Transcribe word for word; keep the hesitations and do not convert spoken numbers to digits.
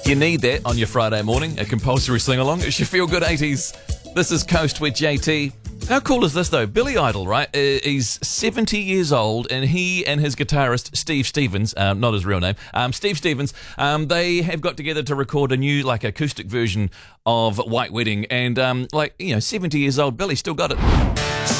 You need that on your Friday morning, a compulsory sing-along. It's your feel-good eighties. This is Coast with J T. How cool is this, though? Billy Idol, right? Uh, he's seventy years old, and he and his guitarist, Steve Stevens, um, not his real name, um, Steve Stevens, um, they have got together to record a new, like, acoustic version of White Wedding. And, um, like, you know, seventy years old, Billy still got it.